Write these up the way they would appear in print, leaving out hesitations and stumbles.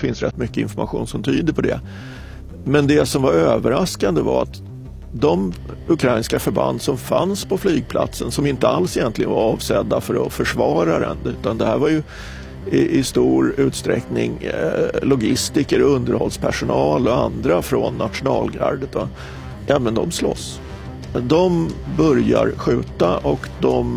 finns rätt mycket information som tyder på det. Men det som var överraskande var att de ukrainska förband som fanns på flygplatsen, som inte alls egentligen var avsedda för att försvara den, utan det här var ju i stor utsträckning logistiker, underhållspersonal och andra från nationalgardet. Ja, men de slåss. De börjar skjuta och de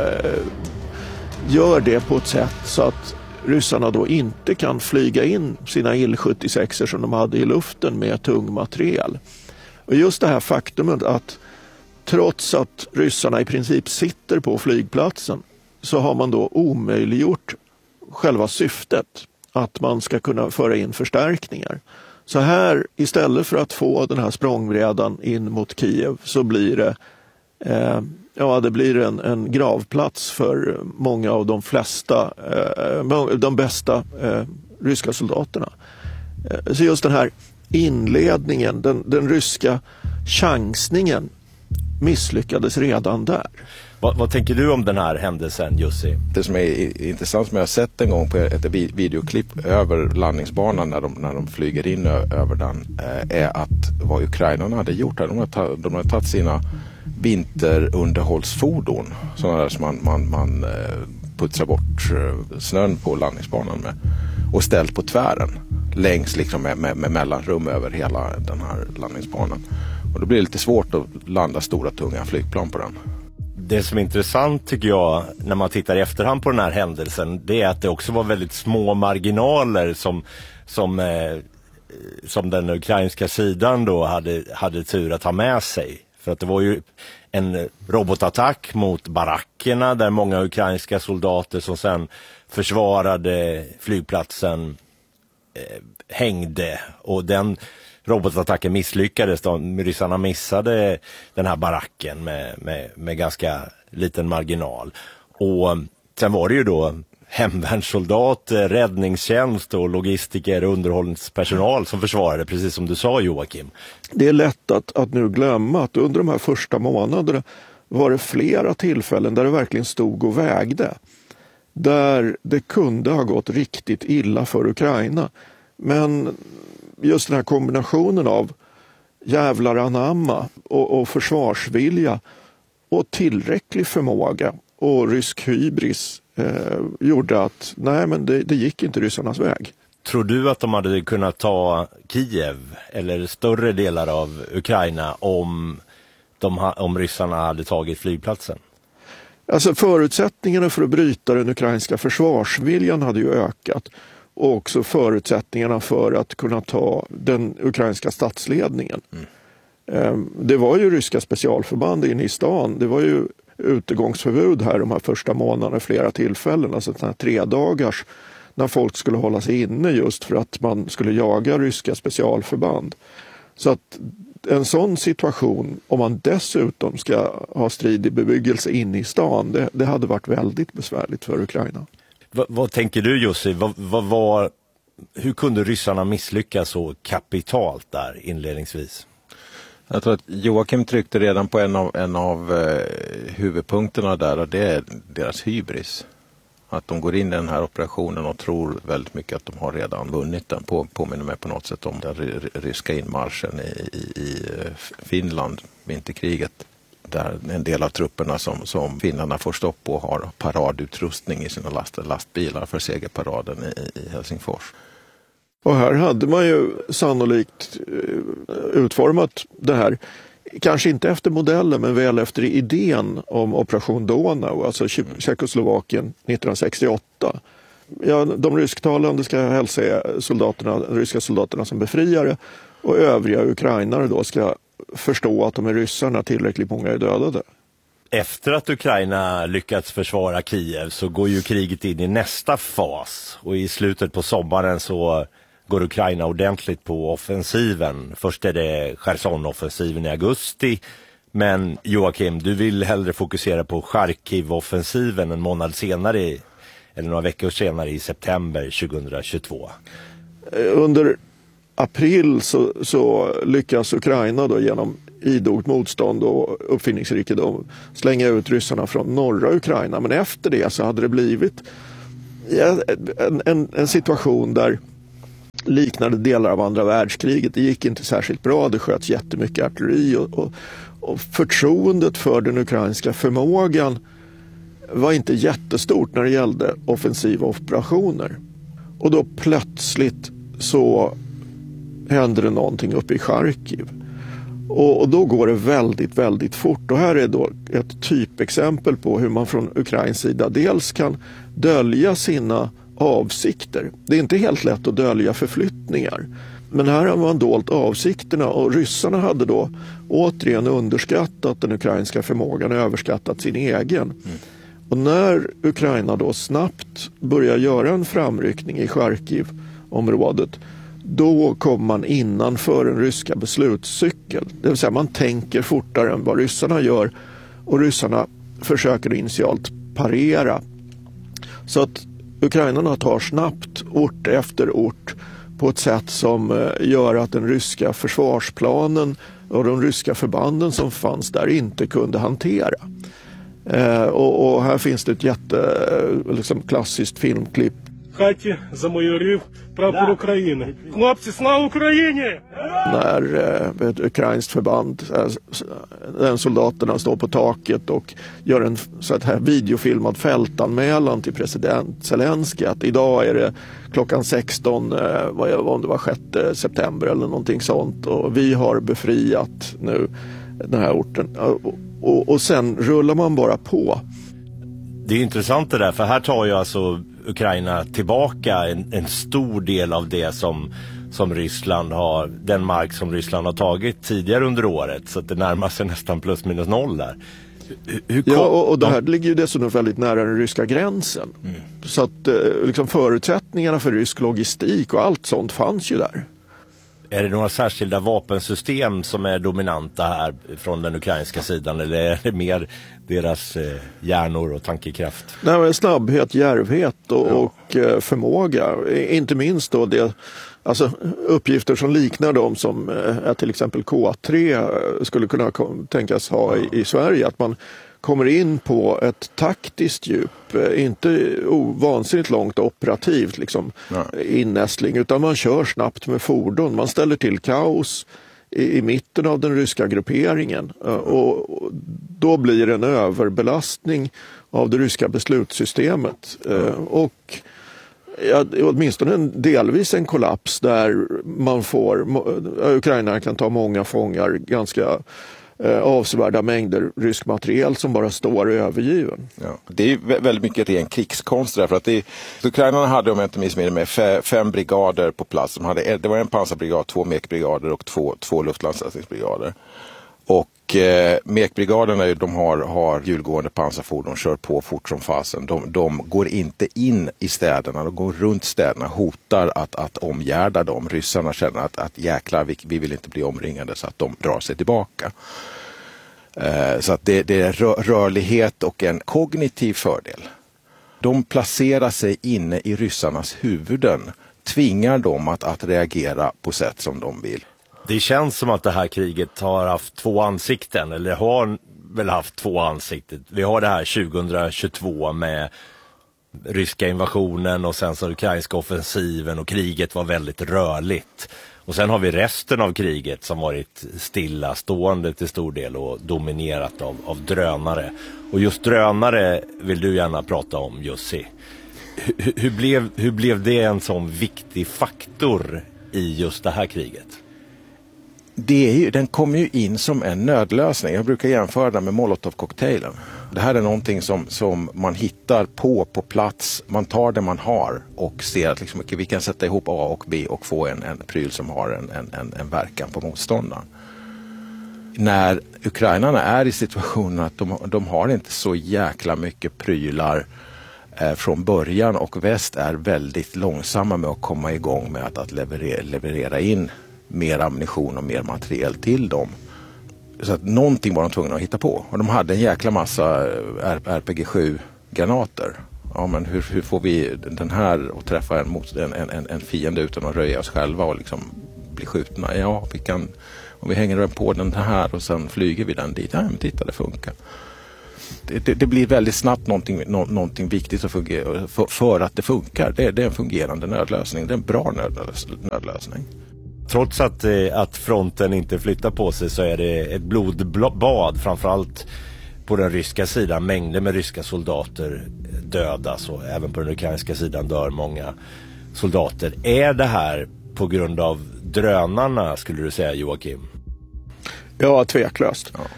gör det på ett sätt så att ryssarna då inte kan flyga in sina Il-76 som de hade i luften med tung materiel. Och just det här faktumet att trots att ryssarna i princip sitter på flygplatsen så har man då omöjliggjort själva syftet att man ska kunna föra in förstärkningar. Så här, istället för att få den här språngbrädan in mot Kiev, så blir det det blir en gravplats för många av de bästa ryska soldaterna. Så just den här inledningen, den ryska chansningen misslyckades redan där. Vad tänker du om den här händelsen, Jussi? Det som är intressant, som jag har sett en gång på ett videoklipp över landningsbanan när de flyger in över den, är att vad ukrainarna hade gjort här. De har tagit sina vinterunderhållsfordon, sådana där som man putsar bort snön på landningsbanan med, och ställt på tvären längs liksom med mellanrum över hela den här landningsbanan. Och då blir det lite svårt att landa stora tunga flygplan på den. Det som är intressant tycker jag när man tittar i efterhand på den här händelsen, det är att det också var väldigt små marginaler som den ukrainska sidan då hade tur att ha med sig. För att det var ju en robotattack mot barackerna där många ukrainska soldater som sen försvarade flygplatsen hängde, och den robotattacken misslyckades. Ryssarna missade den här baracken med ganska liten marginal. Och sen var det ju då hemvärnssoldater, räddningstjänst och logistiker och underhållspersonal som försvarade, precis som du sa, Joakim. Det är lätt att nu glömma att under de här första månaderna var det flera tillfällen där det verkligen stod och vägde. Där det kunde ha gått riktigt illa för Ukraina. Men just den här kombinationen av jävlar anamma och försvarsvilja och tillräcklig förmåga och rysk hybris gjorde att det gick inte ryssarnas väg. Tror du att de hade kunnat ta Kiev eller större delar av Ukraina om ryssarna hade tagit flygplatsen? Alltså förutsättningarna för att bryta den ukrainska försvarsviljan hade ju ökat. Och också förutsättningarna för att kunna ta den ukrainska statsledningen. Det var ju ryska specialförband inne i stan. Det var ju utegångsförbud här de här första månaderna, flera tillfällen. Alltså sådana här 3 dagars när folk skulle hålla sig inne just för att man skulle jaga ryska specialförband. Så att en sån situation, om man dessutom ska ha strid i bebyggelse inne i stan, det hade varit väldigt besvärligt för Ukraina. Vad tänker du, Jussi? Hur kunde ryssarna misslyckas så kapitalt där inledningsvis? Jag tror att Joakim tryckte redan på en av huvudpunkterna där, och det är deras hybris. Att de går in i den här operationen och tror väldigt mycket att de har redan vunnit den. Påminner mig på något sätt om den ryska inmarschen i Finland, vinterkriget. Där en del av trupperna som finnarna får stopp på har paradutrustning i sina lastbilar för segerparaden i Helsingfors. Och här hade man ju sannolikt utformat det här, kanske inte efter modellen men väl efter idén om Operation Donau, alltså Tjeckoslovakien 1968. Ja, de rysktalande ska hälsa ryska soldaterna som befriare, och övriga ukrainare då ska förstå att de är ryssarna, tillräckligt många är dödade. Efter att Ukraina lyckats försvara Kiev så går ju kriget in i nästa fas, och i slutet på sommaren så går Ukraina ordentligt på offensiven. Först är det Cherson-offensiven i augusti, men Joakim, du vill hellre fokusera på Charkiv-offensiven en månad senare, eller några veckor senare, i september 2022. Under april så lyckas Ukraina då genom idogt motstånd och uppfinningsrikedom slänga ut ryssarna från norra Ukraina. Men efter det så hade det blivit en situation där liknade delar av andra världskriget. Det gick inte särskilt bra, det sköts jättemycket artilleri och förtroendet för den ukrainska förmågan var inte jättestort när det gällde offensiva operationer. Och då plötsligt så händer det någonting uppe i Charkiv. Och då går det väldigt, väldigt fort. Och här är då ett typexempel på hur man från Ukrains sida dels kan dölja sina avsikter. Det är inte helt lätt att dölja förflyttningar. Men här har man dolt avsikterna och ryssarna hade då återigen underskattat den ukrainska förmågan och överskattat sin egen. Och när Ukraina då snabbt börjar göra en framryckning i Charkiv-området, då kommer man innanför den ryska beslutscykeln. Det vill säga man tänker fortare än vad ryssarna gör och ryssarna försöker initialt parera. Så att ukrainarna tar snabbt ort efter ort på ett sätt som gör att den ryska försvarsplanen och de ryska förbanden som fanns där inte kunde hantera. Och här finns det ett klassiskt filmklipp. Хаті замайорів прапор України. Хлопці, слава Україні! När ett ukrainskt förband, den soldaterna står på taket och gör en så här videofilmad fältanmälan till president Zelensky att idag är det klockan 16, om det var 6 september eller någonting sånt, och vi har befriat nu den här orten. Och sen rullar man bara på. Det är intressant det där, för här tar ju alltså Ukraina tillbaka en stor del av det som Ryssland har, den mark som Ryssland har tagit tidigare under året, så att det närmar sig nästan plus minus noll där. Och det här ligger ju dessutom väldigt nära den ryska gränsen. Så att liksom förutsättningarna för rysk logistik och allt sånt fanns ju där. Är det några särskilda vapensystem som är dominanta här från den ukrainska sidan, eller är det mer deras hjärnor och tankekraft? Nej, men snabbhet, djärvhet och förmåga. Inte minst då alltså uppgifter som liknar de som till exempel K3 skulle kunna tänkas ha i Sverige. Att man kommer in på ett taktiskt djup, inte vansinnigt långt operativt innästling, utan man kör snabbt med fordon. Man ställer till kaos i mitten av den ryska grupperingen och då blir det en överbelastning av det ryska beslutssystemet och åtminstone delvis en kollaps där Ukraina kan ta många fångar, ganska avsevärda mängder rysk materiel som bara står övergiven. Ja. Det är väldigt mycket ren krigskonst därför att Ukraina hade, om jag inte minns med 5 brigader på plats. Det var en pansarbrigad, 2 mekbrigader och två luftlandsättningsbrigader. Och mekbrigaderna, de har hjulgående pansarfordon, kör på fort som fasen. De går inte in i städerna, de går runt städerna, hotar att omgärda dem. Ryssarna känner att jäklar, vi vill inte bli omringade, så att de drar sig tillbaka. Så att det är rörlighet och en kognitiv fördel. De placerar sig inne i ryssarnas huvuden, tvingar dem att reagera på sätt som de vill. Det känns som att det här kriget har haft 2 ansikten, eller har väl haft 2 ansikten. Vi har det här 2022 med ryska invasionen och sen så ukrainska offensiven, och kriget var väldigt rörligt. Och sen har vi resten av kriget som varit stillastående till stor del och dominerat av drönare. Och just drönare vill du gärna prata om, Jussi. Hur blev det en sån viktig faktor i just det här kriget? Den kommer ju in som en nödlösning. Jag brukar jämföra den med Molotov-cocktailen. Det här är någonting som man hittar på plats. Man tar det man har och ser att vi kan sätta ihop A och B och få en pryl som har en verkan på motståndaren. När ukrainarna är i situationen att de har inte så jäkla mycket prylar från början, och väst är väldigt långsamma med att komma igång med att leverera in mer ammunition och mer materiel till dem. Så att någonting var de tvungna att hitta på. Och de hade en jäkla massa RPG-7-granater. Ja, men hur får vi den här att träffa en fiende utan att röja oss själva och bli skjutna? Ja, om vi hänger den på den här och sen flyger vi den dit. Ja, men titta, det funkar. det blir väldigt snabbt någonting viktigt att fungera, för att det funkar. Det är en fungerande nödlösning. Det är en bra nödlösning. Trots att fronten inte flyttar på sig så är det ett blodbad, framförallt på den ryska sidan. Mängder med ryska soldater dödas och även på den ukrainska sidan dör många soldater. Är det här på grund av drönarna, skulle du säga, Joakim? Ja, tveklöst. Ja.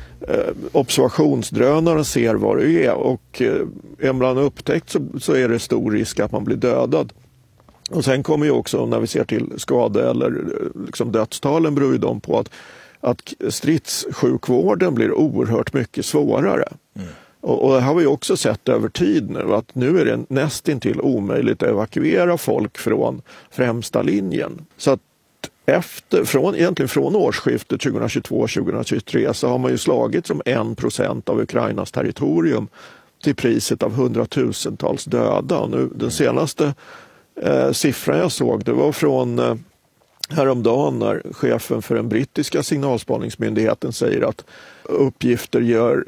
Observationsdrönaren ser vad det är och är man upptäckt så är det stor risk att man blir dödad. Och sen kommer ju också, när vi ser till skada eller liksom dödstalen, beror ju de på att stridssjukvården blir oerhört mycket svårare. Och det har vi också sett över tid nu, att nu är det nästintill omöjligt att evakuera folk från främsta linjen. Så att egentligen från årsskiftet 2022-2023 så har man ju slagit som 1% av Ukrainas territorium till priset av hundratusentals döda. Och nu, den senaste siffran jag såg, det var från häromdagen när chefen för den brittiska signalspaningsmyndigheten säger att uppgifter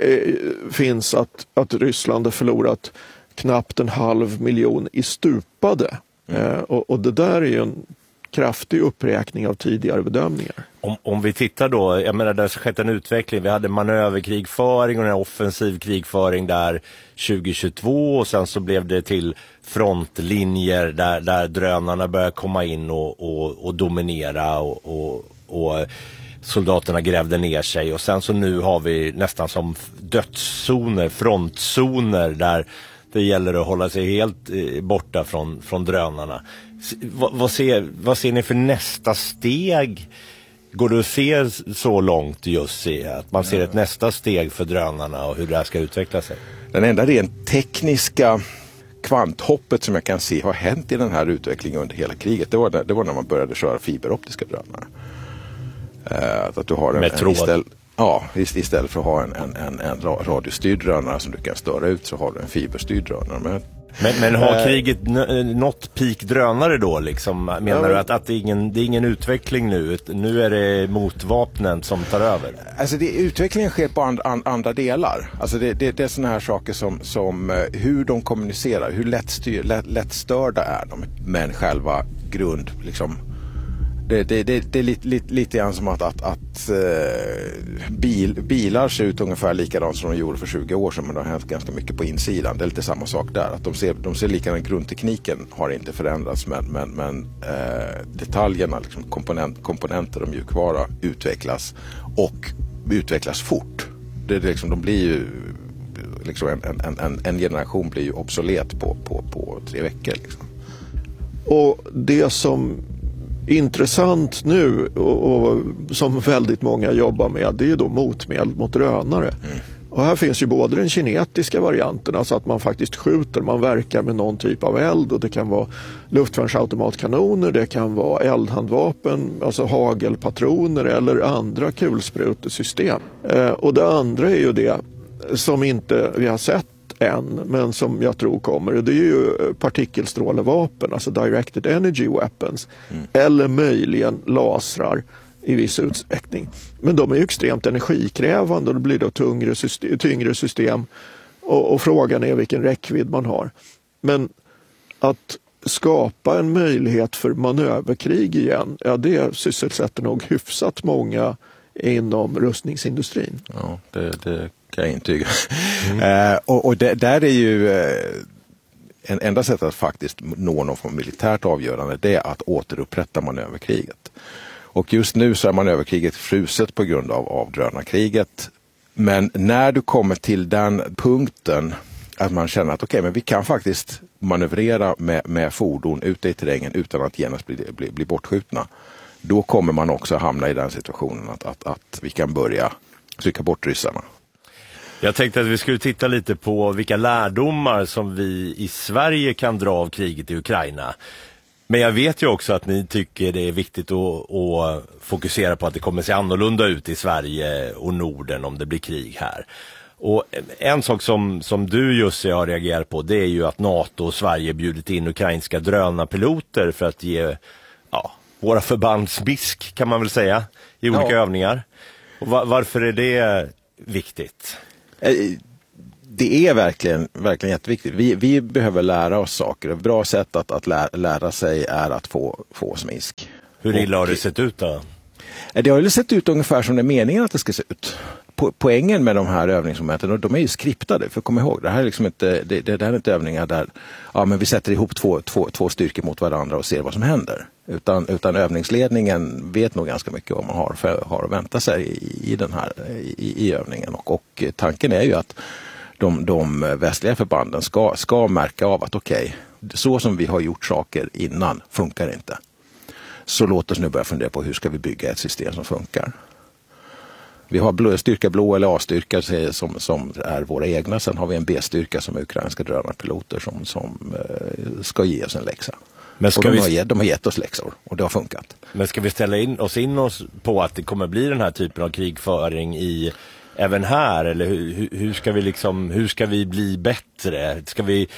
finns att Ryssland har förlorat knappt 500 000 i stupade. Och det där är ju en kraftig uppräkning av tidigare bedömningar. Om vi tittar då, jag menar, det har skett en utveckling. Vi hade manöverkrigföring och en offensiv krigföring där 2022 och sen så blev det till frontlinjer där drönarna började komma in och dominera och soldaterna grävde ner sig. Och sen så nu har vi nästan som dödszoner, frontzoner där det gäller att hålla sig helt borta från drönarna. Vad ser ni för nästa steg? Går det att se så långt, just att man ser ett nästa steg för drönarna och hur det här ska utveckla sig? Den enda rent tekniska kvanthoppet som jag kan se har hänt i den här utvecklingen under hela kriget, det var när man började köra fiberoptiska drönare. Att du har istället för att ha en radiostyrd drönare som du kan störa ut, så har du en fiberstyrd drönare. Men har kriget nått peak drönare då liksom? Menar du att det är ingen utveckling nu? Nu är det motvapnen som tar över? Alltså utvecklingen sker på andra delar. Alltså det är såna här saker som hur de kommunicerar, hur lättstörda är de, men själva grund liksom. Det är lite grann som att bilar ser ut ungefär likadant som de gjorde för 20 år sedan, men det har hänt ganska mycket på insidan. Det är lite samma sak där. Att de ser likadant, grundtekniken har inte förändrats, men detaljerna, liksom komponenter och mjukvara utvecklas och utvecklas fort. Det är liksom, de blir ju liksom en generation blir ju obsolet på 3 veckor liksom. Och det som intressant nu och som väldigt många jobbar med, det är ju då motmedel mot drönare. Och här finns ju både den kinetiska varianten, alltså att man faktiskt skjuter, man verkar med någon typ av eld, och det kan vara luftvärnsautomatkanoner, det kan vara eldhandvapen, alltså hagelpatroner eller andra kulsprutesystem. Och det andra är ju det som inte vi har sett än, men som jag tror kommer. Det är ju partikelstrålevapen, alltså directed energy weapons, eller möjligen lasrar i viss utsträckning. Men de är ju extremt energikrävande och det blir då tyngre system och frågan är vilken räckvidd man har. Men att skapa en möjlighet för manöverkrig igen, ja, det sysselsätter nog hyfsat många inom rustningsindustrin. Ja, det kan jag intyga. Och där är ju en enda sätt att faktiskt nå någon form militärt avgörande, det är att återupprätta manöverkriget. Och just nu så är manöverkriget fruset på grund av drönarkriget. Men när du kommer till den punkten att man känner att okej, men vi kan faktiskt manövrera med fordon ute i terrängen utan att genast bli bortskjutna. Då kommer man också hamna i den situationen att vi kan börja trycka bort ryssarna. Jag tänkte att vi skulle titta lite på vilka lärdomar som vi i Sverige kan dra av kriget i Ukraina. Men jag vet ju också att ni tycker det är viktigt att fokusera på att det kommer se annorlunda ut i Sverige och Norden om det blir krig här. Och en sak som du, Jussi, har reagerat på, det är ju att NATO och Sverige bjudit in ukrainska drönarpiloter för att ge våra förbandsbisk, kan man väl säga, i olika övningar. Och varför är det viktigt? Det är verkligen jätteviktigt. Vi behöver lära oss saker. Ett bra sätt att lära sig är att få smisk. Hur illa har det sett ut då? Det har ju sett ut ungefär som det är meningen att det ska se ut. Poängen med de här övningsmomenten, de är ju skriptade, för kom ihåg, det här är liksom inte, det här är inte övningar där men vi sätter ihop två styrkor mot varandra och ser vad som händer. Utan övningsledningen vet nog ganska mycket vad man har att vänta sig i övningen. Och tanken är ju att de västliga förbanden ska märka av att okej, så som vi har gjort saker innan funkar inte. Så låt oss nu börja fundera på hur ska vi bygga ett system som funkar. Vi har styrka blå eller A-styrka som är våra egna. Sen har vi en B-styrka som är ukrainska drönarpiloter som ska ge oss en läxa. Men de har gett oss läxor och det har funkat. Men ska vi ställa in oss på att det kommer bli den här typen av krigföring även här, eller hur ska vi bli bättre? Ska vi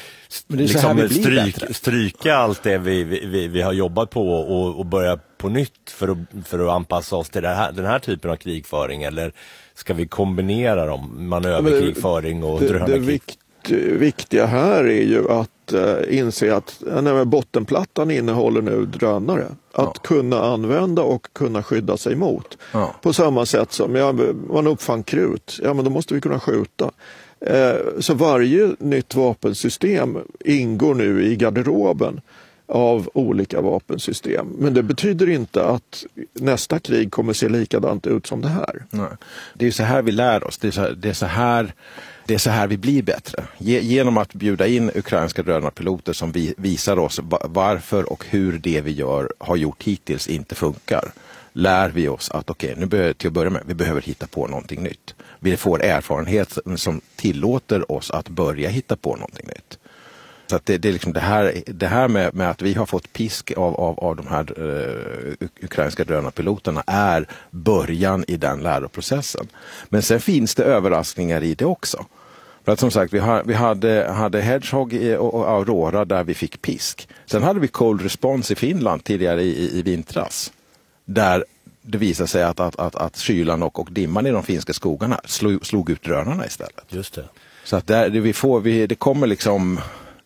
stryka allt det vi har jobbat på och börja på nytt för att anpassa oss till den här typen av krigföring, eller ska vi kombinera dem, manöverkrigföring och drönarkrig? Det viktiga här är ju att inse att bottenplattan innehåller nu drönare. Att kunna använda och kunna skydda sig mot. Ja. På samma sätt som man uppfann krut, men då måste vi kunna skjuta. Så varje nytt vapensystem ingår nu i garderoben av olika vapensystem. Men det betyder inte att nästa krig kommer se likadant ut som det här. Nej. Det är så här vi lär oss. Det är så här vi blir bättre. Genom att bjuda in ukrainska drönarpiloter som visar oss varför och hur det vi har gjort hittills inte funkar. Lär vi oss att till att börja med, vi behöver hitta på någonting nytt. Vi får erfarenhet som tillåter oss att börja hitta på någonting nytt. Så att det är liksom det här med att vi har fått pisk av de här ukrainska drönarpiloterna är början i den läroprocessen. Men sen finns det överraskningar i det också. För att som sagt, vi hade Hedgehog och Aurora där vi fick pisk. Sen hade vi Cold Response i Finland tidigare i vintras. Där det visade sig att kylan och dimman i de finska skogarna slog ut drönarna istället. Just det. Så att det kommer liksom...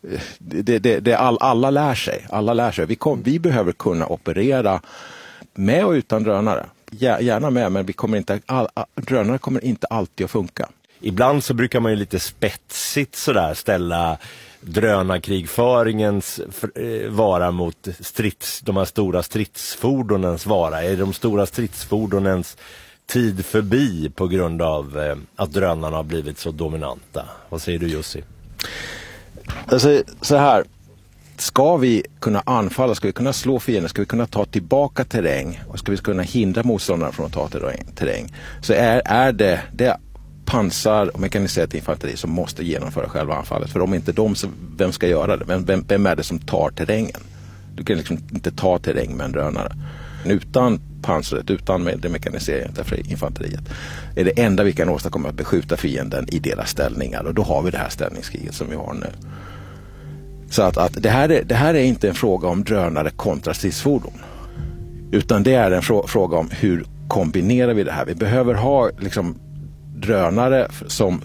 Alla lär sig. Vi behöver kunna operera med och utan drönare. Gärna med, men drönare kommer inte alltid att funka. Ibland så brukar man ju lite spetsigt sådär ställa drönarkrigföringens vara mot de här stora stridsfordonens vara. Är de stora stridsfordonens tid förbi på grund av att drönarna har blivit så dominanta? Vad säger du, Jussi? Alltså, så här, ska vi kunna anfalla, ska vi kunna slå fienden, ska vi kunna ta tillbaka terräng och ska vi kunna hindra motståndare från att ta terräng, så är det pansar och mekaniserat infanteri som måste genomföra själva anfallet. För om inte de, så vem ska göra det? Vem är det som tar terrängen? Du kan liksom inte ta terräng med en drönare. Utan pansaret, utan det mekaniserade infanteriet är det enda vi kan åstadkomma att beskjuta fienden i deras ställningar, och då har vi det här ställningskriget som vi har nu. Så att det här är inte en fråga om drönare kontra stridsfordon, utan det är en fråga om hur kombinerar vi det här. Vi behöver ha liksom drönare som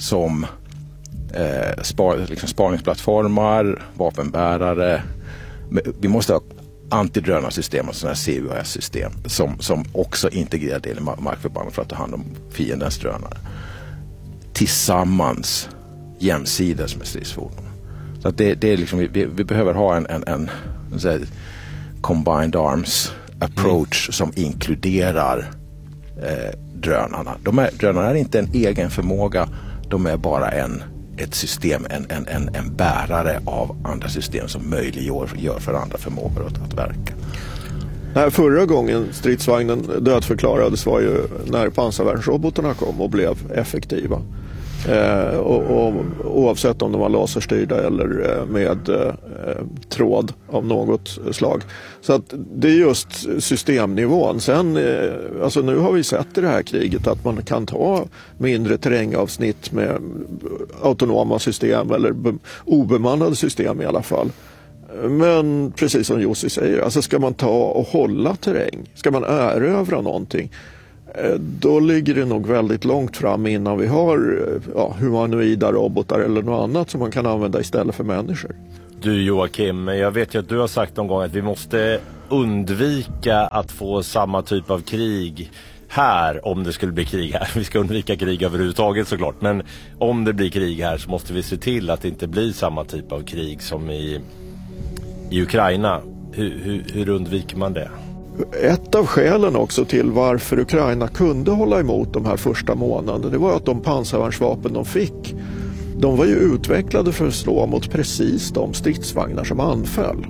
spaningsplattformar, vapenbärare. Vi måste ha antidrönarsystem och sådana här CUAS-system som också integrerar del i markförbanden för att ta hand om fiendens drönare. Tillsammans jämsides med stridsfordon. Så att det är liksom, vi behöver ha en combined arms approach som inkluderar drönarna. Drönarna är inte en egen förmåga, de är bara ett system, en bärare av andra system som möjliggör för andra förmågor att verka. Förra gången stridsvagnen dödförklarades var ju när pansarvärnsrobotarna kom och blev effektiva. Och oavsett om de var laserstyrda eller med tråd av något slag. Så att det är just systemnivån. Sen, alltså nu har vi sett i det här kriget att man kan ta mindre terrängavsnitt med autonoma system eller obemannade system i alla fall. Men precis som Jussi säger, alltså ska man ta och hålla terräng, ska man erövra någonting, då ligger det nog väldigt långt fram innan vi har humanoida robotar eller något annat som man kan använda istället för människor. Du Joakim, jag vet ju att du har sagt någon gång att vi måste undvika att få samma typ av krig här om det skulle bli krig här. Vi ska undvika krig överhuvudtaget såklart, men om det blir krig här så måste vi se till att det inte blir samma typ av krig som i Ukraina. Hur undviker man det? Ett av skälen också till varför Ukraina kunde hålla emot de här första månaderna, det var att de pansarvärnsvapen de fick, de var ju utvecklade för att slå mot precis de stridsvagnar som anföll.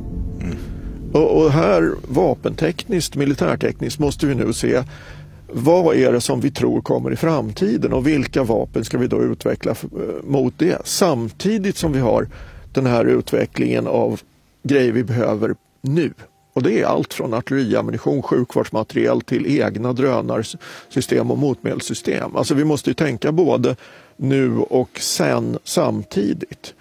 Och här vapentekniskt, militärtekniskt måste vi nu se vad är det som vi tror kommer i framtiden och vilka vapen ska vi då utveckla mot det. Samtidigt som vi har den här utvecklingen av grejer vi behöver nu. Och det är allt från artilleriammunition, sjukvårdsmateriel till egna drönarsystem och motmedelssystem. Alltså vi måste ju tänka både nu och sen samtidigt.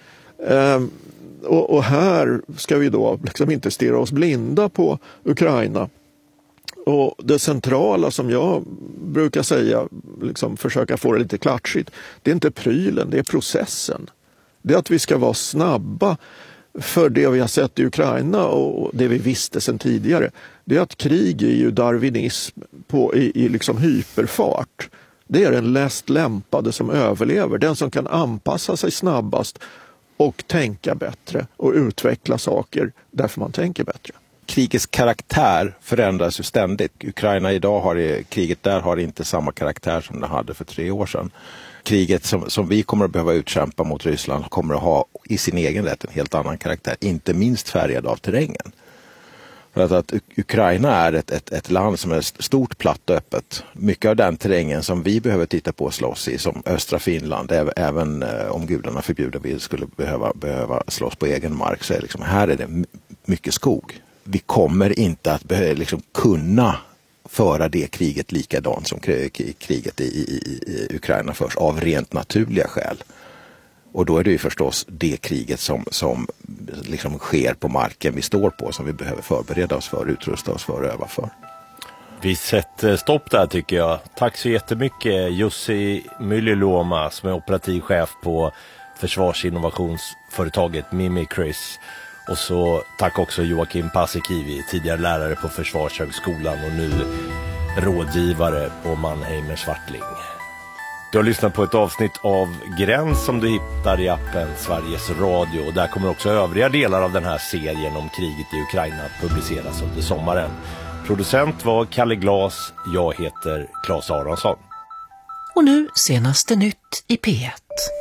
Och här ska vi då liksom inte stirra oss blinda på Ukraina. Och det centrala som jag brukar säga, liksom försöka få det lite klatschigt, det är inte prylen, det är processen. Det är att vi ska vara snabba. För det vi har sett i Ukraina och det vi visste sedan tidigare, det är att krig är ju darwinism i liksom hyperfart. Det är den läst lämpade som överlever, den som kan anpassa sig snabbast och tänka bättre och utveckla saker därför man tänker bättre. Krigets karaktär förändras ju ständigt. Ukraina idag kriget där har inte samma karaktär som det hade för 3 år sedan. Kriget som vi kommer att behöva utkämpa mot Ryssland kommer att ha i sin egen rätt en helt annan karaktär, inte minst färgad av terrängen. För att Ukraina är ett land som är stort, platt och öppet. Mycket av den terrängen som vi behöver titta på och slåss i, som östra Finland, även om gudarna förbjuder vi skulle behöva slåss på egen mark, så är liksom, här är det mycket skog. Vi kommer inte att kunna föra det kriget likadant som kriget i Ukraina förs av rent naturliga skäl. Och då är det ju förstås det kriget som liksom sker på marken vi står på som vi behöver förbereda oss för, utrusta oss för och öva för. Vi sätter stopp där tycker jag. Tack så jättemycket Jussi Myllyluoma som är operativ chef på försvarsinnovationsföretaget Mimikryss. Och så tack också Joakim Paasikivi, tidigare lärare på Försvarshögskolan och nu rådgivare på Mannheimer Swartling. Du har lyssnat på ett avsnitt av Gräns som du hittar i appen Sveriges Radio. Och där kommer också övriga delar av den här serien om kriget i Ukraina att publiceras under sommaren. Producent var Kalle Glas, jag heter Claes Aronsson. Och nu senaste nytt i P1.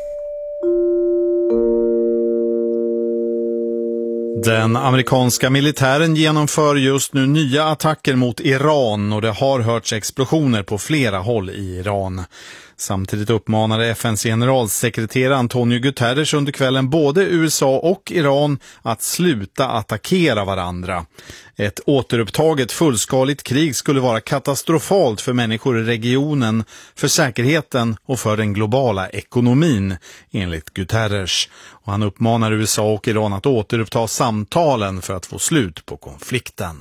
Den amerikanska militären genomför just nu nya attacker mot Iran och det har hörts explosioner på flera håll i Iran. Samtidigt uppmanade FNs generalsekreterare Antonio Guterres under kvällen både USA och Iran att sluta attackera varandra. Ett återupptaget fullskaligt krig skulle vara katastrofalt för människor i regionen, för säkerheten och för den globala ekonomin, enligt Guterres. Och han uppmanar USA och Iran att återuppta samtalen för att få slut på konflikten.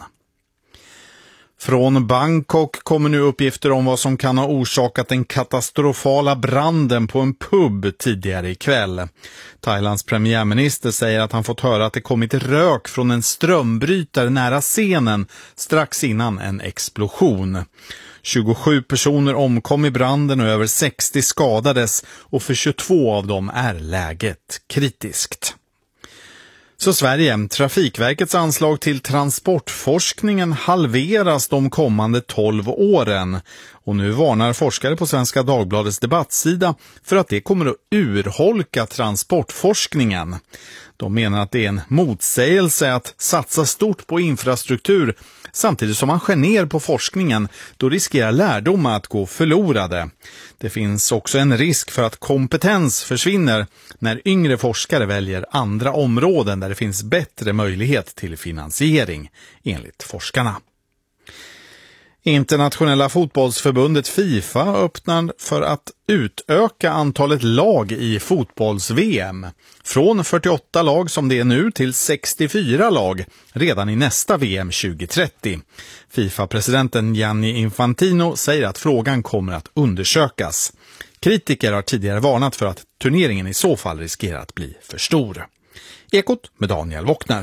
Från Bangkok kommer nu uppgifter om vad som kan ha orsakat den katastrofala branden på en pub tidigare ikväll. Thailands premiärminister säger att han fått höra att det kommit rök från en strömbrytare nära scenen strax innan en explosion. 27 personer omkom i branden och över 60 skadades och för 22 av dem är läget kritiskt. Så Sverige, Trafikverkets anslag till transportforskningen halveras de kommande 12 åren. Och nu varnar forskare på Svenska Dagbladets debattsida för att det kommer att urholka transportforskningen. De menar att det är en motsägelse att satsa stort på infrastruktur samtidigt som man skär ner på forskningen. Då riskerar lärdomar att gå förlorade. Det finns också en risk för att kompetens försvinner när yngre forskare väljer andra områden där det finns bättre möjlighet till finansiering, enligt forskarna. Internationella fotbollsförbundet FIFA öppnar för att utöka antalet lag i fotbolls-VM. Från 48 lag som det är nu till 64 lag redan i nästa VM 2030. FIFA-presidenten Gianni Infantino säger att frågan kommer att undersökas. Kritiker har tidigare varnat för att turneringen i så fall riskerar att bli för stor. Ekot med Daniel Wockner.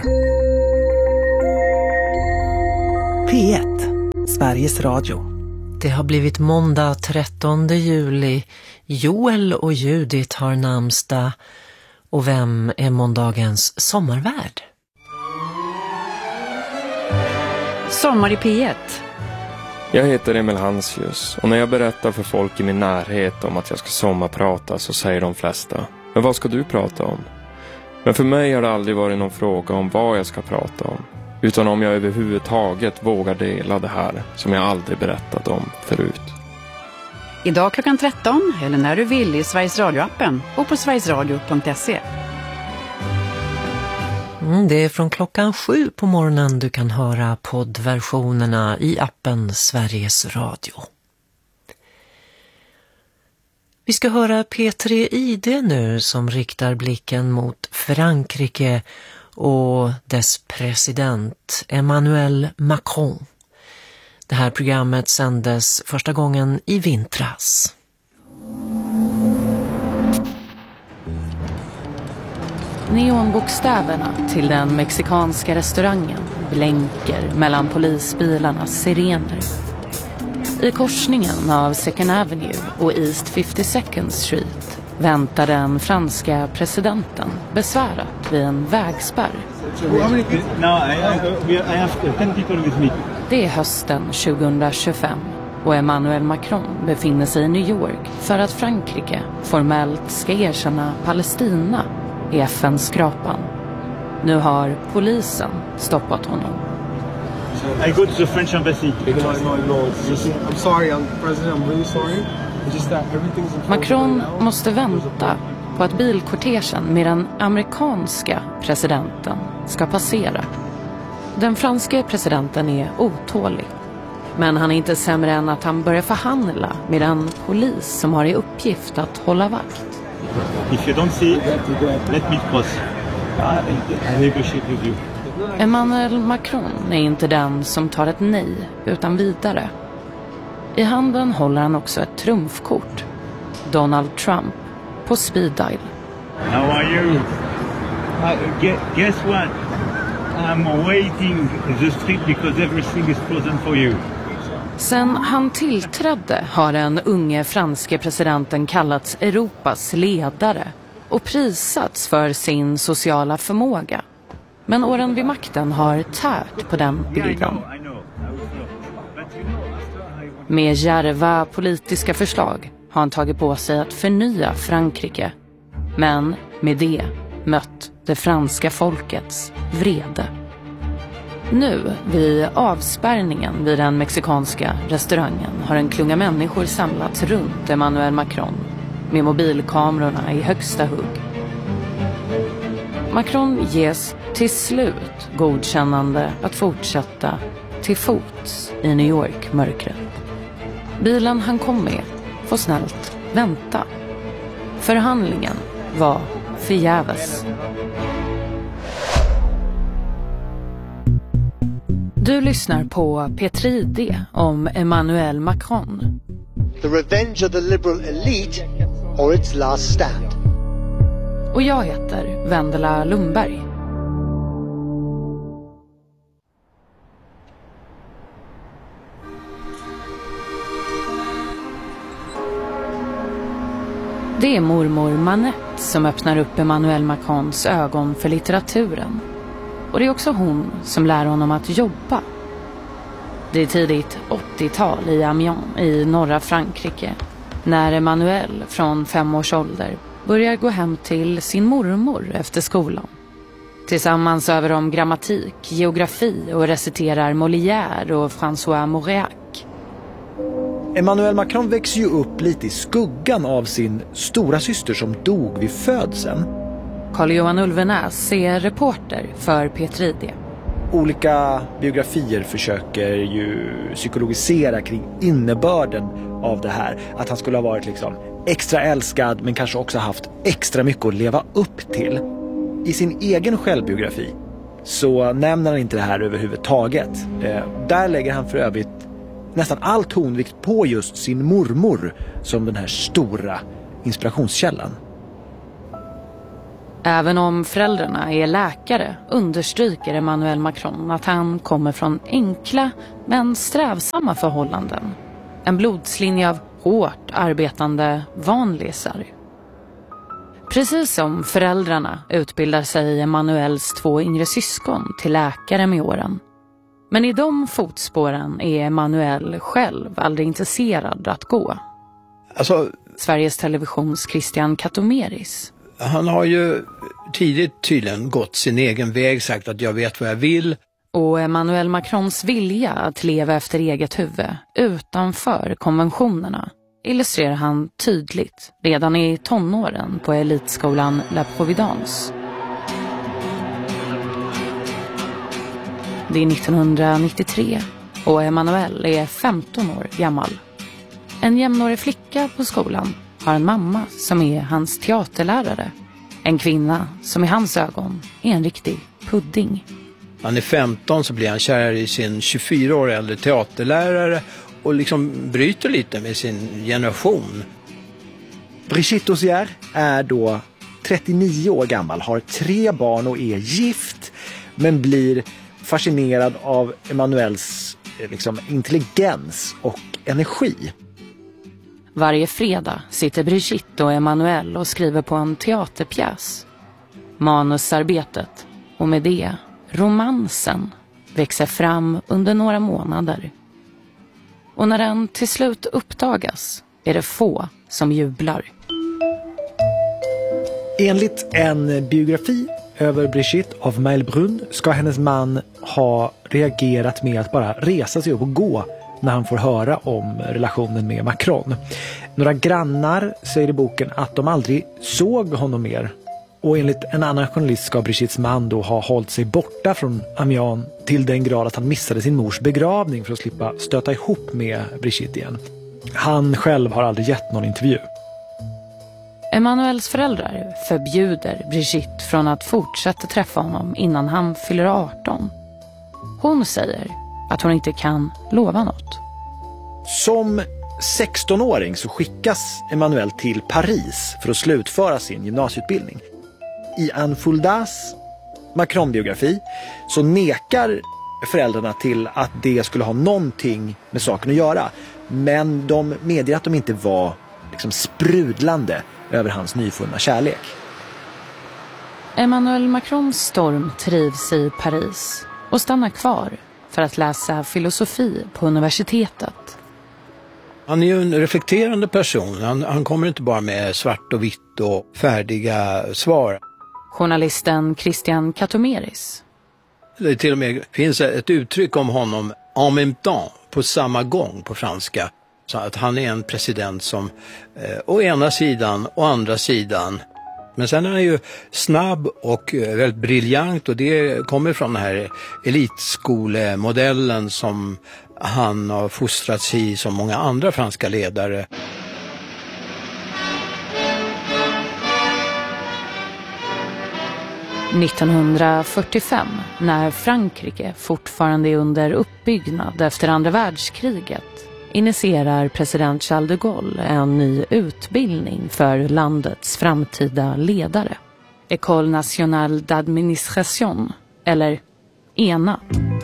P1, Sveriges Radio. Det har blivit måndag 13 juli. Joel och Judith har namnsdag. Och vem är måndagens sommarvärd? Sommar i P1. Jag heter Emil Hansljus och när jag berättar för folk i min närhet om att jag ska sommarprata så säger de flesta: men vad ska du prata om? Men för mig har det aldrig varit någon fråga om vad jag ska prata om, utan om jag överhuvudtaget vågar dela det här som jag aldrig berättat om förut. Idag klockan 13 eller när du vill i Sveriges Radio-appen och på sverigesradio.se. Det är från klockan 7 på morgonen du kan höra poddversionerna i appen Sveriges Radio. Vi ska höra P3 ID nu som riktar blicken mot Frankrike och dess president Emmanuel Macron. Det här programmet sändes första gången i vintras. Neonbokstäverna till den mexikanska restaurangen blänker mellan polisbilarnas sirener. I korsningen av Second Avenue och East 52nd Street väntar den franska presidenten besvärat vid en vägspärr. Det är hösten 2025 och Emmanuel Macron befinner sig i New York för att Frankrike formellt ska erkänna Palestina i FN-skrapan. Nu har polisen stoppat honom. I go to the French embassy. I'm sorry, President. I'm really sorry. Just that everything's Macron måste vänta på att bilkortegen med den amerikanska presidenten ska passera. Den franske presidenten är otålig. Men han är inte sämre än att han börjar förhandla med en polis som har i uppgift att hålla vakt. If you don't see, let me cross. I negotiate with you. Emmanuel Macron är inte den som tar ett nej utan vidare. I handen håller han också ett trumfkort. Donald Trump på speed dial. How are you? Guess what? I'm waiting the street because everything is frozen for you. Sen han tillträdde har den unge franske presidenten kallats Europas ledare och prisats för sin sociala förmåga. Men åren vid makten har tärt på den bilden. Med djärva politiska förslag har han tagit på sig att förnya Frankrike. Men med det mött det franska folkets vrede. Nu, vid avspärrningen vid den mexikanska restaurangen, har en klunga människor samlats runt Emmanuel Macron med mobilkamerorna i högsta hugg. Macron ges till slut godkännande att fortsätta till fots i New York-mörkret. Bilen han kom med får snällt vänta. Förhandlingen var förgäves. Du lyssnar på P3 ID om Emmanuel Macron. The revenge of the liberal elite or its last stand. Och jag heter Vendela Lundberg. Det är mormor Manette som öppnar upp Emmanuel Macrons ögon för litteraturen. Och det är också hon som lär honom att jobba. Det är tidigt 80-tal i Amiens i norra Frankrike. När Emmanuel från 5 års ålder börjar gå hem till sin mormor efter skolan. Tillsammans över de grammatik, geografi och reciterar Molière och François Mauriac. Emmanuel Macron växer ju upp lite i skuggan av sin stora syster som dog vid födseln. Carl-Johan Ulvenäs är reporter för P3 ID. Olika biografier försöker ju psykologisera kring innebörden av det här. Att han skulle ha varit liksom extra älskad men kanske också haft extra mycket att leva upp till. I sin egen självbiografi så nämner han inte det här överhuvudtaget. Där lägger han för övrigt nästan all tonvikt på just sin mormor som den här stora inspirationskällan. Även om föräldrarna är läkare understryker Emmanuel Macron att han kommer från enkla men strävsamma förhållanden. En blodslinje av hårt arbetande vanlisar. Precis som föräldrarna utbildar sig Emmanuels 2 yngre syskon till läkare med åren. Men i de fotspåren är Emmanuel själv aldrig intresserad att gå. Alltså, Sveriges Televisions Christian Katomeris. Han har ju tidigt tydligen gått sin egen väg, sagt att jag vet vad jag vill. Och Emmanuel Macrons vilja att leva efter eget huvud utanför konventionerna illustrerar han tydligt redan i tonåren på elitskolan La Providence. Det är 1993 och Emmanuel är 15 år gammal. En jämnårig flicka på skolan har en mamma som är hans teaterlärare. En kvinna som i hans ögon är en riktig pudding. Han är 15 så blir han kär i sin 24 år äldre teaterlärare och liksom bryter lite med sin generation. Brigitte Osier är då 39 år gammal, har 3 barn och är gift, men blir fascinerad av Emmanuels liksom, intelligens och energi. Varje fredag sitter Brigitte och Emmanuel och skriver på en teaterpjäs. Manusarbetet och med det romansen växer fram under några månader. Och när den till slut uppdagas är det få som jublar. Enligt en biografi över Brigitte av Maelbrun ska hennes man ha reagerat med att bara resa sig upp och gå när han får höra om relationen med Macron. Några grannar säger i boken att de aldrig såg honom mer. Och enligt en annan journalist ska Brigittes man då ha hållit sig borta från Amiens till den grad att han missade sin mors begravning för att slippa stöta ihop med Brigitte igen. Han själv har aldrig gett någon intervju. Emmanuels föräldrar förbjuder Brigitte från att fortsätta träffa honom innan han fyller 18. Hon säger att hon inte kan lova något. Som 16-åring så skickas Emmanuel till Paris för att slutföra sin gymnasieutbildning. I Anne Fuldas Macron-biografi så nekar föräldrarna till att det skulle ha någonting med saken att göra. Men de medger att de inte var liksom sprudlande över hans nyfunna kärlek. Emmanuel Macrons storm trivs i Paris och stannar kvar för att läsa filosofi på universitetet. Han är ju en reflekterande person. Han kommer inte bara med svart och vitt och färdiga svar. Journalisten Christian Katomeris. Det till och med finns ett uttryck om honom en même temps, på samma gång på franska. Så att han är en president som å ena sidan och andra sidan. Men sen är han ju snabb och väldigt briljant och det kommer från den här elitskolemodellen som han har fostrats i som många andra franska ledare. –1945, när Frankrike fortfarande är under uppbyggnad efter andra världskriget, initierar president Charles de Gaulle en ny utbildning för landets framtida ledare. École Nationale d'Administration, eller ENA.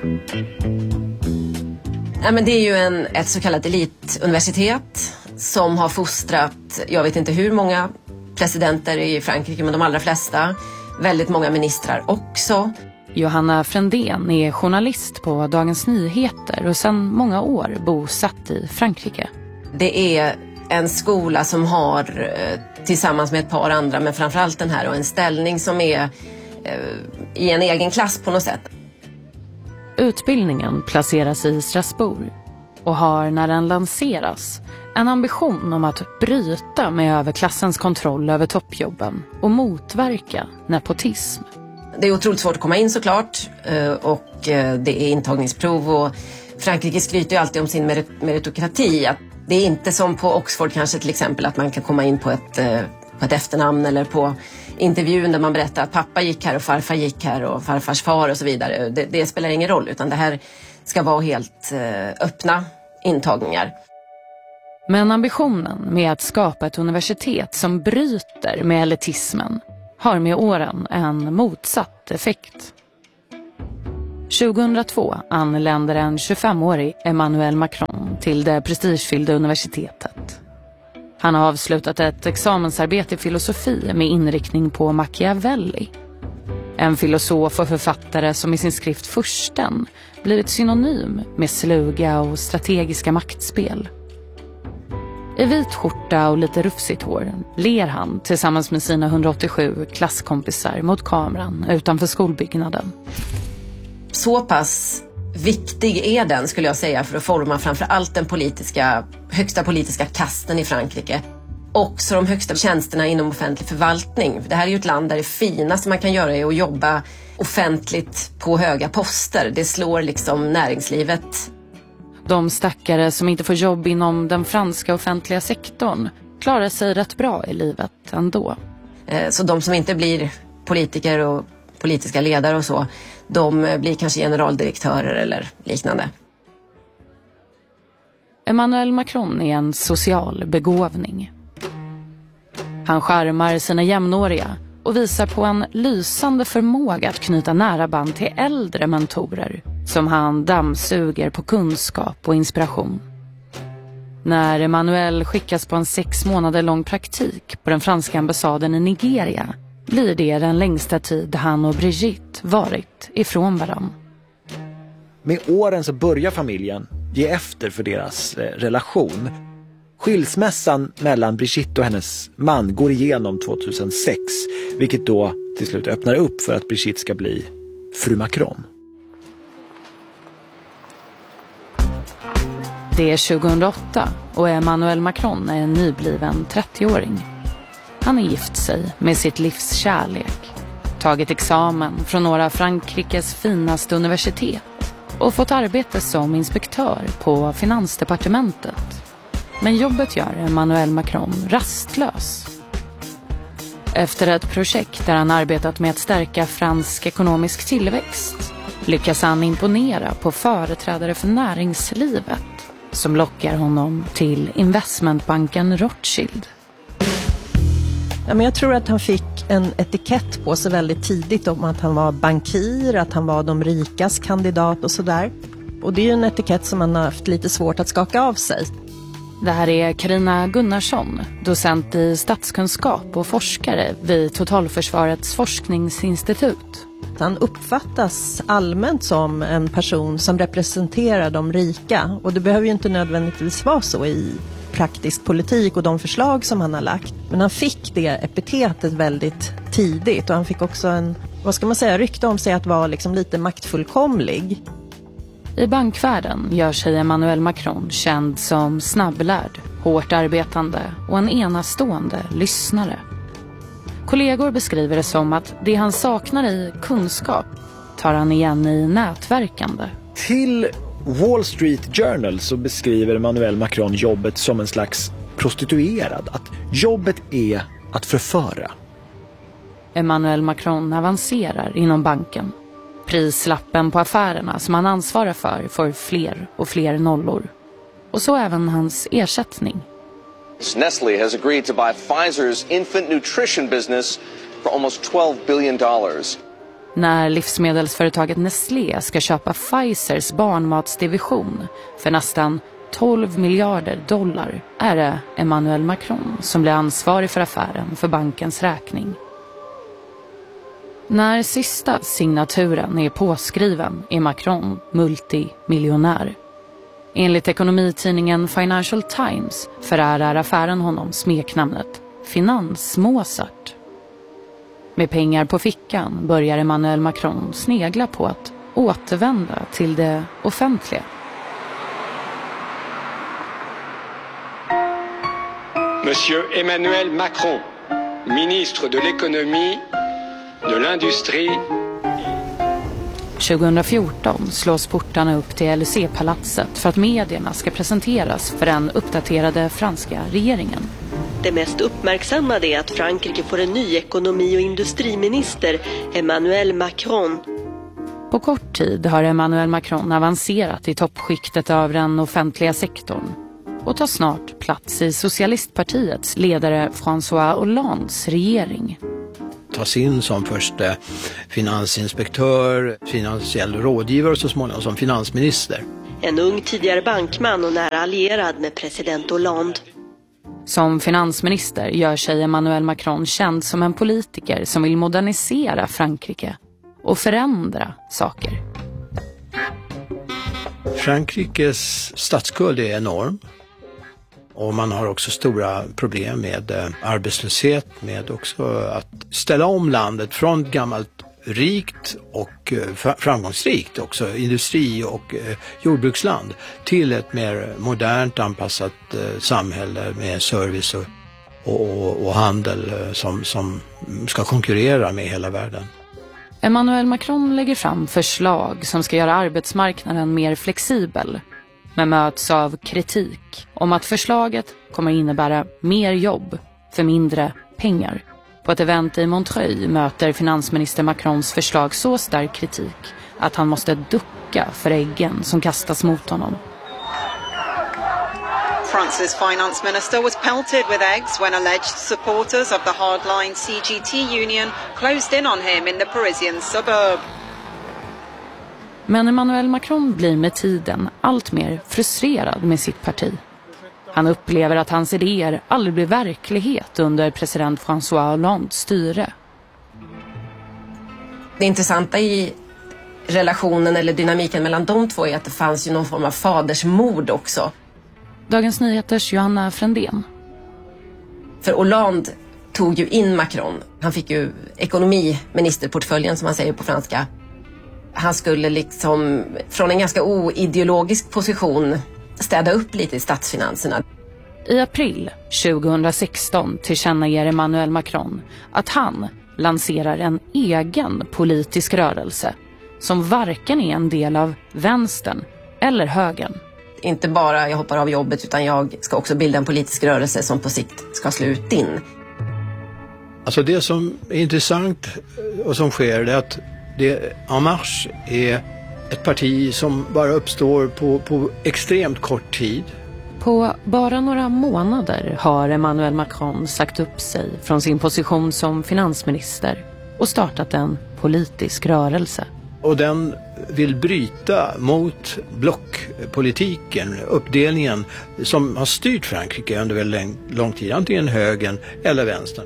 Ja, men det är ju ett så kallat elituniversitet som har fostrat, jag vet inte hur många presidenter i Frankrike, men de allra flesta. Väldigt många ministrar också. Johanna Frändén är journalist på Dagens Nyheter och sedan många år bosatt i Frankrike. Det är en skola som har, tillsammans med ett par andra, men framförallt den här, och en ställning som är i en egen klass på något sätt. Utbildningen placeras i Strasbourg och har när den lanseras en ambition om att bryta med överklassens kontroll över toppjobben och motverka nepotism. Det är otroligt svårt att komma in såklart och det är intagningsprov och Frankrike skryter ju alltid om sin meritokrati. Att det är inte som på Oxford kanske till exempel att man kan komma in på ett efternamn eller på intervjun där man berättar att pappa gick här och farfar gick här och farfars far och så vidare. Det spelar ingen roll utan det här ska vara helt öppna intagningar. Men ambitionen med att skapa ett universitet som bryter med elitismen har med åren en motsatt effekt. 2002 anländer en 25-årig Emmanuel Macron till det prestigefyllda universitetet. Han har avslutat ett examensarbete i filosofi med inriktning på Machiavelli. En filosof och författare som i sin skrift Fursten blivit synonym med sluga och strategiska maktspel. I vit skjorta och lite rufsigt hår ler han tillsammans med sina 187 klasskompisar mot kameran utanför skolbyggnaden. Så pass viktig är den skulle jag säga för att forma framförallt den högsta politiska kasten i Frankrike. Också de högsta tjänsterna inom offentlig förvaltning. Det här är ju ett land där det finaste man kan göra är att jobba offentligt på höga poster. Det slår liksom näringslivet. De stackare som inte får jobb inom den franska offentliga sektorn klarar sig rätt bra i livet ändå. Så de som inte blir politiker och politiska ledare och så, de blir kanske generaldirektörer eller liknande. Emmanuel Macron är en social begåvning. Han charmar sina jämnåriga och visar på en lysande förmåga att knyta nära band till äldre mentorer som han dammsuger på kunskap och inspiration. När Emmanuel skickas på en 6 månader lång praktik på den franska ambassaden i Nigeria blir det den längsta tid han och Brigitte varit ifrån varann. Med åren så börjar familjen ge efter för deras relation. Skilsmässan mellan Brigitte och hennes man går igenom 2006, vilket då till slut öppnar upp för att Brigitte ska bli fru Macron. Det är 2008 och Emmanuel Macron är en nybliven 30-åring. Han har gift sig med sitt livs kärlek, tagit examen från några av Frankrikes finaste universitet och fått arbete som inspektör på Finansdepartementet. Men jobbet gör Emmanuel Macron rastlös. Efter ett projekt där han arbetat med att stärka fransk ekonomisk tillväxt lyckas han imponera på företrädare för näringslivet som lockar honom till investmentbanken Rothschild. Ja, men jag tror att han fick en etikett på sig väldigt tidigt om att han var bankir, att han var de rikas kandidat och sådär. Och det är ju en etikett som han har haft lite svårt att skaka av sig. Det här är Carina Gunnarsson, docent i statskunskap och forskare vid Totalförsvarets forskningsinstitut. Han uppfattas allmänt som en person som representerar de rika, och det behöver ju inte nödvändigtvis vara så i praktisk politik och de förslag som han har lagt. Men han fick det epitetet väldigt tidigt, och han fick också en, rykte om sig att vara liksom lite maktfullkomlig. I bankvärlden gör sig Emmanuel Macron känd som snabblärd, hårt arbetande och en enastående lyssnare. Kollegor beskriver det som att det han saknar i kunskap tar han igen i nätverkande. Till Wall Street Journal så beskriver Emmanuel Macron jobbet som en slags prostituerad. Att jobbet är att förföra. Emmanuel Macron avancerar inom banken. Prislappen på affärerna som han ansvarar för får fler och fler nollor. Och så även hans ersättning. Nestle has agreed to buy Pfizer's infant nutrition business for almost $12 billion. När livsmedelsföretaget Nestlé ska köpa Pfizers barnmatsdivision för nästan $12 miljarder är det Emmanuel Macron som blir ansvarig för affären för bankens räkning. När sista signaturen är påskriven är Macron multimiljonär. Enligt ekonomitidningen Financial Times förärar affären honom smeknamnet Finans-Mozart. Med pengar på fickan börjar Emmanuel Macron snegla på att återvända till det offentliga. Monsieur Emmanuel Macron, ministre de l'économie, de l'industrie 2014 slås portarna upp till Élysée-palatset för att medierna ska presenteras för den uppdaterade franska regeringen. Det mest uppmärksammade är att Frankrike får en ny ekonomi- och industriminister, Emmanuel Macron. På kort tid har Emmanuel Macron avancerat i toppskiktet av den offentliga sektorn och tar snart plats i socialistpartiets ledare François Hollandes regering. Tas in som första finansinspektör, finansiell rådgivare och så småningom som finansminister. En ung tidigare bankman och nära allierad med president Hollande. Som finansminister gör sig Emmanuel Macron känd som en politiker som vill modernisera Frankrike och förändra saker. Frankrikes statsskuld är enorm. Och man har också stora problem med arbetslöshet, med också att ställa om landet från gammalt rikt och framgångsrikt också industri- och jordbruksland till ett mer modernt anpassat samhälle med service och handel som ska konkurrera med hela världen. Emmanuel Macron lägger fram förslag som ska göra arbetsmarknaden mer flexibel, men möts av kritik om att förslaget kommer innebära mer jobb för mindre pengar. På ett event i Montreuil möter finansminister Macrons förslag så stark kritik att han måste ducka för äggen som kastas mot honom. France's finance minister was pelted with eggs when alleged supporters of the hardline CGT union closed in on him in the Parisian suburb. Men Emmanuel Macron blir med tiden allt mer frustrerad med sitt parti. Han upplever att hans idéer aldrig blir verklighet under president François Hollandes styre. Det intressanta i relationen eller dynamiken mellan de två är att det fanns ju någon form av fadersmord också. Dagens Nyheters Johanna Frändén. För Hollande tog ju in Macron. Han fick ju ekonomiministerportföljen som man säger på franska. Han skulle liksom från en ganska oideologisk position städa upp lite i statsfinanserna. I april 2016 tillkännager Emmanuel Macron att han lanserar en egen politisk rörelse som varken är en del av vänstern eller högern. Inte bara jag hoppar av jobbet utan jag ska också bilda en politisk rörelse som på sikt ska slå ut din. Alltså det som är intressant och som sker är att En Marche är ett parti som bara uppstår på extremt kort tid. På bara några månader har Emmanuel Macron sagt upp sig från sin position som finansminister och startat en politisk rörelse. Och den vill bryta mot blockpolitiken, uppdelningen som har styrt Frankrike under väldigt lång tid, antingen högern eller vänstern.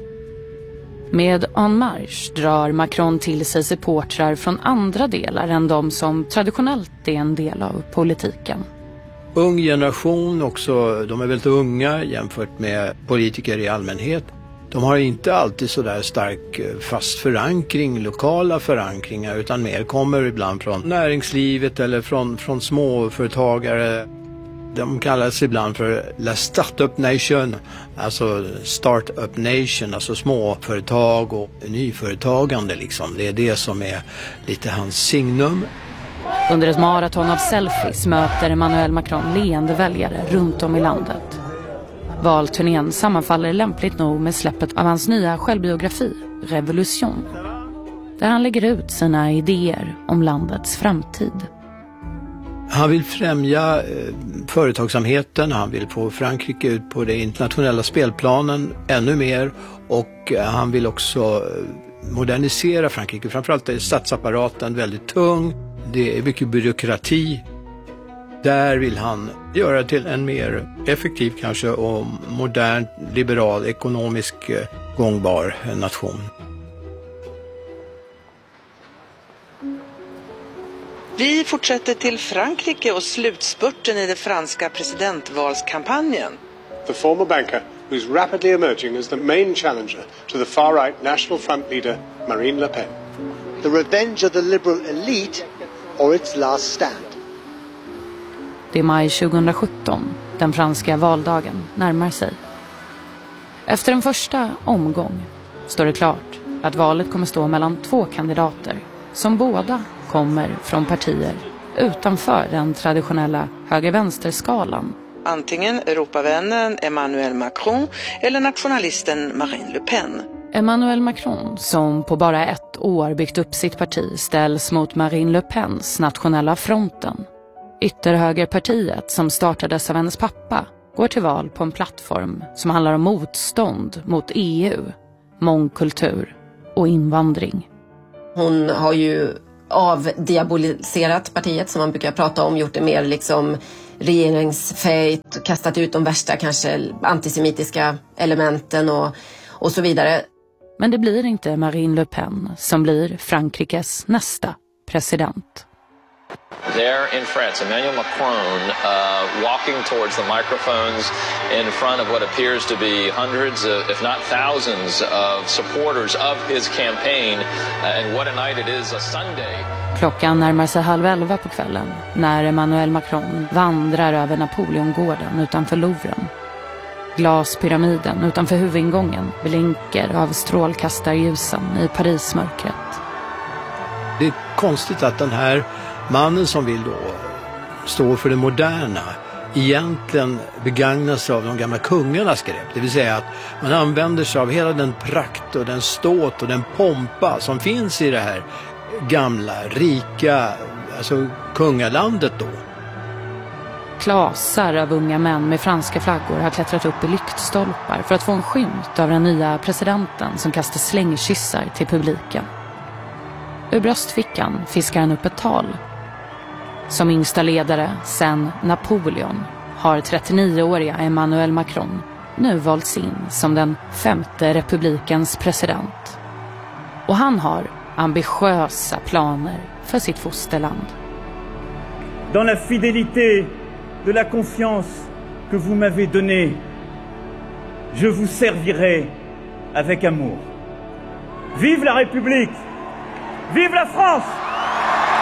Med En Marche drar Macron till sig supportrar från andra delar än de som traditionellt är en del av politiken. Ung generation också, de är väldigt unga jämfört med politiker i allmänhet. De har inte alltid så där stark fast förankring, lokala förankringar, utan mer kommer ibland från näringslivet eller från småföretagare. De kallas ibland för La Startup Nation, alltså Startup Nation, alltså småföretag och nyföretagande liksom. Det är det som är lite hans signum. Under ett maraton av selfies möter Emmanuel Macron leende väljare runt om i landet. Valturnén sammanfaller lämpligt nog med släppet av hans nya självbiografi, Revolution, där han lägger ut sina idéer om landets framtid. Han vill främja företagsamheten, han vill få Frankrike ut på det internationella spelplanen ännu mer och han vill också modernisera Frankrike. Framförallt är statsapparaten väldigt tung, det är mycket byråkrati. Där vill han göra till en mer effektiv kanske och modern, liberal, ekonomisk gångbar nation. Vi fortsätter till Frankrike och slutspurten i den franska presidentvalskampanjen. The former banker who's rapidly emerging as the main challenger to the far-right National Front leader Marine Le Pen. The revenge of the liberal elite or its last stand. Det är maj 2017, den franska valdagen närmar sig. Efter en första omgång står det klart att valet kommer stå mellan två kandidater som båda kommer från partier utanför den traditionella höger-vänster-skalan. Antingen Europavännen Emmanuel Macron eller nationalisten Marine Le Pen. Emmanuel Macron, som på bara ett år byggt upp sitt parti, ställs mot Marine Le Pens nationella fronten. Ytterhögerpartiet, som startades av hennes pappa, går till val på en plattform som handlar om motstånd mot EU, mångkultur och invandring. Hon har ju avdiaboliserat partiet, som man brukar prata om, gjort det mer liksom regeringsfejt, kastat ut de värsta kanske antisemitiska elementen och så vidare. Men det blir inte Marine Le Pen som blir Frankrikes nästa president. There in France, Emmanuel Macron walking towards the microphones in front of what appears to be hundreds, if not thousands, of supporters of his campaign. And what a night it is, a Sunday. Klockan närmar sig 22:30 på kvällen när Emmanuel Macron vandrar över Napoleongården utanför Louvren. Glaspyramiden utanför huvudingången blinker av strålkastarljusen i Parismörkret. Det är konstigt att den här mannen som vill då stå för det moderna egentligen begagnar sig av de gamla kungarnas grepp. Det vill säga att man använder sig av hela den prakt och den ståt och den pompa som finns i det här gamla, rika, alltså kungalandet då. Klasar av unga män med franska flaggor har klättrat upp i lyktstolpar för att få en skymt av den nya presidenten som kastar slängkyssar till publiken. Ur bröstfickan fiskar han upp ett tal. Som yngsta ledare sedan Napoleon har 39-åriga Emmanuel Macron nu valts in som den 5:e republikens president. Och han har ambitiösa planer för sitt fosterland. Dans la fidélité de la confiance que vous m'avez donnée, je vous servirai avec amour. Vive la République! Vive la France!